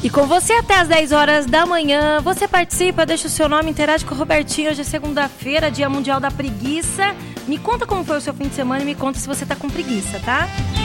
E com você até às 10 horas da manhã. Você participa, deixa o seu nome, interage com o Robertinho. Hoje é segunda-feira, Dia Mundial da Preguiça. Me conta como foi o seu fim de semana e me conta se você tá com preguiça, tá?